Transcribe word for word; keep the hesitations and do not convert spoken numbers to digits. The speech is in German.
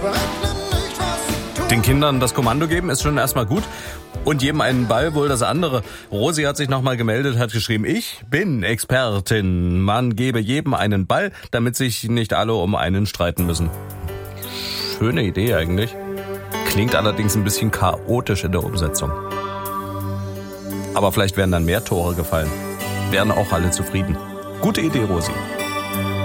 Den Kindern das Kommando geben ist schon erstmal gut. Und jedem einen Ball wohl das andere. Rosi hat sich nochmal gemeldet, hat geschrieben, ich bin Expertin. Man gebe jedem einen Ball, damit sich nicht alle um einen streiten müssen. Schöne Idee eigentlich. Klingt allerdings ein bisschen chaotisch in der Umsetzung. Aber vielleicht werden dann mehr Tore gefallen. Wären auch alle zufrieden. Gute Idee, Rosi.